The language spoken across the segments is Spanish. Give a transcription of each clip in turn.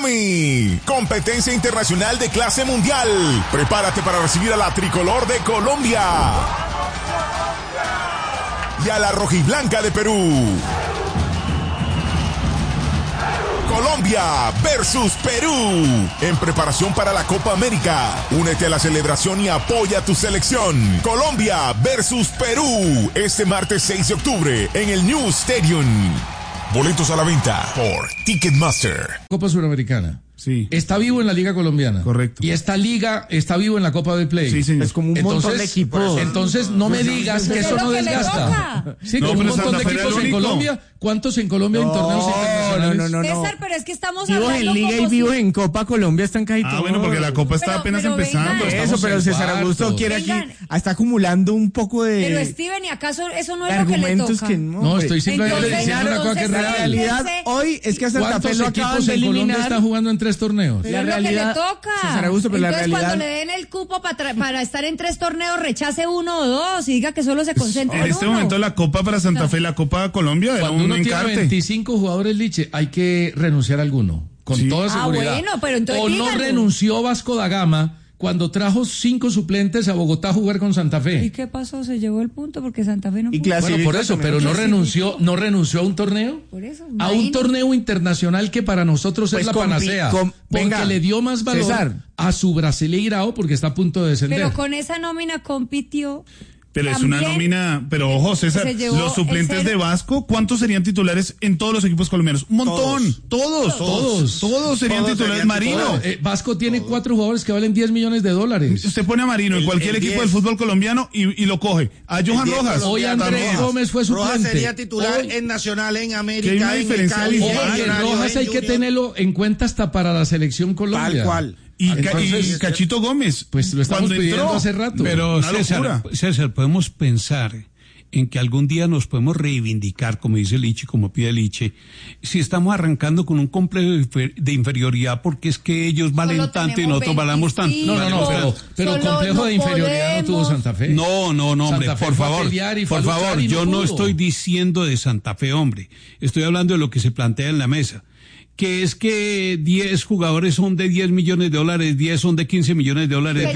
Miami. Competencia internacional de clase mundial. Prepárate para recibir a la tricolor de Colombia y a la rojiblanca de Perú. Colombia versus Perú, en preparación para la Copa América. Únete a la celebración y apoya a tu selección. Colombia versus Perú, este martes 6 de octubre en el New Stadium. Boletos a la venta por Ticketmaster. Copa Suramericana. Sí. Está vivo en la Liga Colombiana. Correcto. Y esta liga está vivo en la Copa del Play. Sí, señor. Es como un montón de equipos. Entonces no me digas que eso no desgasta. Sí, No, como un pero montón de Santa Fe equipos era el en único. Colombia. ¿Cuántos en Colombia en torneos internacionales? No. César, pero es que estamos Vivos hablando en Liga como y vivos en Copa Colombia están casi todos. Bueno, porque la Copa está Pero- apenas pero empezando. vengan. Estamos Eso, pero en César cuartos. Augusto quiere aquí, Vengan. está acumulando un poco de Pero Steven, ¿y acaso eso no es lo que le argumentos toca? que no. No, hombre. estoy simplemente Entonces, diciendo una cosa que es entonces, La real. realidad hoy es que a Santa Fe ¿Cuántos lo acaban equipos de en Colombia eliminar. están jugando en 3 torneos? Pero La es lo que realidad, le toca. César Augusto, pero la Entonces, realidad- cuando le den el cupo para estar en 3 torneos, rechace 1 o 2 y diga que solo se concentra En en este uno. momento la Copa para Santa Fe, la Copa Colombia, era Cuando un uno tiene encarte. 25 jugadores, Liche, hay que renunciar a alguno. Con Sí. toda seguridad. bueno, pero entonces o no díganlo. renunció Vasco da Gama cuando trajo 5 suplentes a Bogotá a jugar con Santa ¿Y Fe. qué pasó? Se llevó el punto porque Santa Fe no Y pudo. clasifica Bueno, por eso, pero no renunció a un torneo. Por eso, A un imagínate. torneo internacional que para nosotros Pues es la panacea. Porque venga, le dio más valor César. a su Brasileirao porque está a punto de descender. Pero con esa nómina compitió. Pero es una También nómina, pero ojo César, se llevó los suplentes el de Vasco, ¿cuántos serían titulares en todos los equipos colombianos? Un montón, todos serían titulares. Marino, Vasco tiene 4 jugadores que valen $10 millones. usted pone a Marino en cualquier equipo del fútbol colombiano y lo coge. A Johan Rojas. Hoy Andrés también. Gómez fue Rojas suplente. sería titular Hoy- en Nacional, en Que hay América, una en el diferencia Cali, abismal. en Oye, Millonarios, Rojas hay en que Junior. tenerlo en cuenta hasta para la selección Colombia. Tal cual. Y Entonces, Cachito Gómez. pues lo estamos cuando pidiendo entró, hace rato. Pero Una locura. César, podemos pensar en que algún día nos podemos reivindicar, como dice Liche, como pide Liche, si estamos arrancando con un complejo de inferioridad porque es que ellos valen Solo tanto y tenemos nosotros valamos tanto. 25. No, pero Solo complejo no de inferioridad no tuvo podemos. Santa Fe. No, hombre, Santa Fe por fue a favor, pelear y fue por a luchar favor, y yo no pudo. estoy diciendo de Santa Fe, hombre, estoy hablando de lo que se plantea en la mesa, que es que 10 jugadores son de $10 millones, 10 son de $15 millones.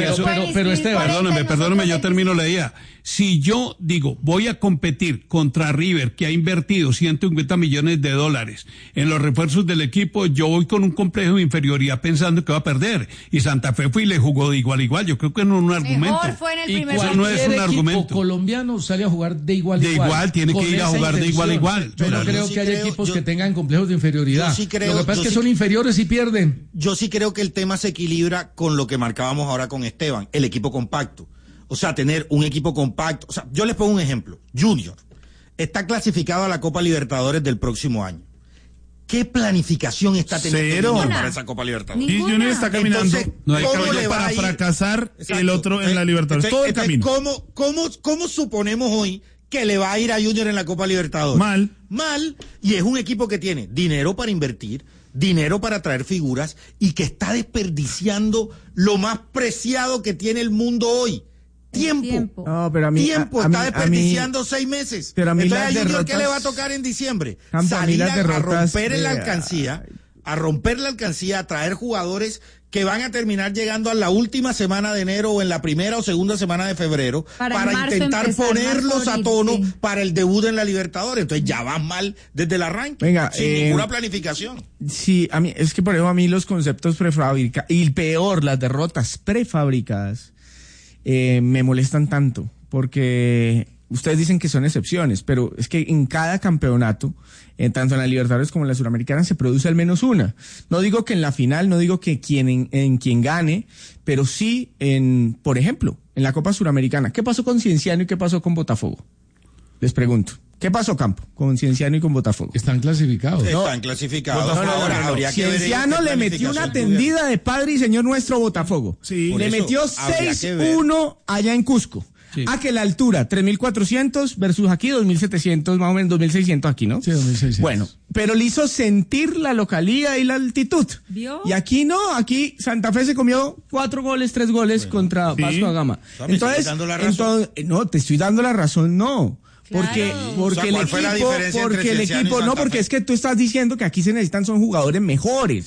Pero Esteban, Perdóname, yo termino la idea. Si yo digo, voy a competir contra River, que ha invertido $150 millones en los refuerzos del equipo, yo voy con un complejo de inferioridad pensando que va a perder. Y Santa Fe fue y le jugó de igual a igual. Yo creo que no es un argumento. Mejor fue en el Y primer cuál no es cualquier un equipo argumento. colombiano sale a jugar de igual a De igual, tiene con que ir a esa jugar de igual a intención. igual. Yo no Pero creo yo sí que haya creo- equipos yo- que tengan complejos de inferioridad. yo sí creo- Lo que pasa es yo que sí- son inferiores y pierden. Yo sí creo que el tema se equilibra con lo que marcábamos ahora con Esteban, el equipo compacto. O sea, tener un equipo compacto. O sea, yo les pongo un ejemplo. Junior está clasificado a la Copa Libertadores del próximo año. ¿Qué planificación está teniendo Cero. Junior para esa Copa Libertadores? Y Junior está caminando Entonces, No hay ¿cómo camino le va para a ir? fracasar Exacto. el otro en la Libertadores. Todo el Entonces, camino. ¿cómo suponemos hoy que le va a ir a Junior en la Copa Libertadores? Mal. Y es un equipo que tiene dinero para invertir, dinero para traer figuras y que está desperdiciando lo más preciado que tiene el mundo hoy. Tiempo. No, pero a mí Tiempo, a mí- está a mí- desperdiciando 6 meses. Pero a mí Entonces, las ¿a Junior qué derrotas- le va a tocar en diciembre? Campo, a mí Salir las a derrotas romper de- la alcancía, a traer jugadores que van a terminar llegando a la última semana de enero o en la primera o segunda semana de febrero Para para en marzo intentar empezar, ponerlos marzo, a tono sí. para el debut en la Libertadores. Entonces ya van mal desde el arranque, Venga, sin ninguna planificación. Sí, a mí, es que por eso a mí los conceptos prefabricados, y peor, las derrotas prefabricadas, me molestan tanto, porque ustedes dicen que son excepciones, pero es que en cada campeonato, tanto en la Libertadores como en la Suramericana, se produce al menos una. No digo que en la final, no digo que en quien gane, pero sí por ejemplo, en la Copa Suramericana. ¿Qué pasó con Cienciano y qué pasó con Botafogo? Les pregunto. ¿Qué pasó, Campo, con Cienciano y con Botafogo? Están clasificados. Están clasificados. No. Habría que ver Cienciano qué le metió una planificación tendida de padre y señor nuestro Botafogo. Sí. Por Le eso, metió habría que ver. 6-1 allá en Cusco. Sí. A que la altura, 3.400 versus aquí 2.700, más o menos 2.600 aquí, ¿no? Sí, 2.600. Bueno, pero le hizo sentir la localía y la altitud. ¿Vio? Y aquí no, aquí Santa Fe se comió 4 goles, 3 goles contra sí. Vasco da Gama. No, me sigues dando la razón. No, te estoy dando la razón, no. Porque, Claro. porque O sea, ¿cuál fue la diferencia entre porque el Cienciano y equipo, no, Santa porque Fe? es que tú estás diciendo que aquí se necesitan son jugadores mejores.